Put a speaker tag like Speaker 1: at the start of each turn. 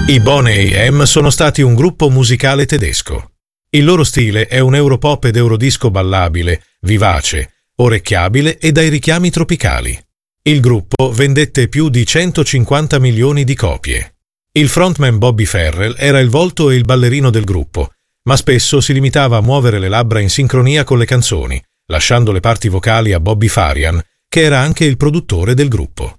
Speaker 1: I Boney M sono stati un gruppo musicale tedesco. Il loro stile è un europop ed eurodisco ballabile, vivace, orecchiabile e dai richiami tropicali. Il gruppo vendette più di 150 milioni di copie. Il frontman Bobby Farrell era il volto e il ballerino del gruppo, ma spesso si limitava a muovere le labbra in sincronia con le canzoni, lasciando le parti vocali a Bobby Farian, che era anche il produttore del gruppo.